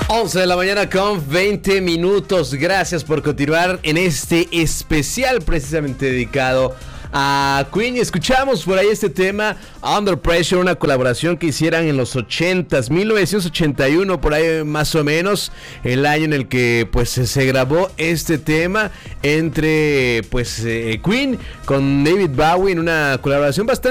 11 de la mañana con 20 minutos. Gracias por continuar en este especial precisamente dedicado a Queen. Y escuchamos por ahí este tema, Under Pressure, una colaboración que hicieran en los 80s, 1981 por ahí más o menos, el año en el que pues se grabó este tema entre pues Queen con David Bowie, en una colaboración bastante